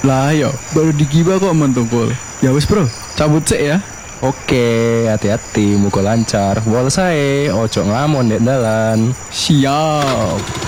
Lah yo, baru digiba kok mentungkul. Ya wis bro, cabut sik ya. Oke, hati-hati, muka lancar. Wal sae, ojo ngamon dek dalan. Siap.